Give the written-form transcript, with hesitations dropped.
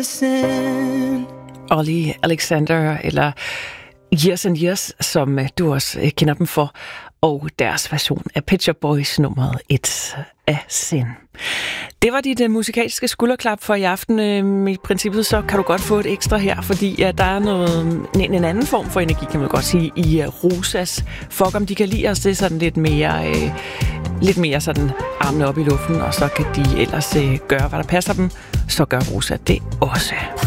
Ollie Alexander, eller Years and Years, som du også kender dem for, og deres version af Pet Shop Boys nummeret It's a Sin. Det var dit musikalske skulderklap for i aften. I princippet så kan du godt få et ekstra her, fordi der er en anden form for energi, kan man godt sige, i Rosas. Fuck, om de kan lide os, det er sådan lidt mere sådan armene op i luften, og så kan de ellers gøre, hvad der passer dem. Så gør Rosa det også.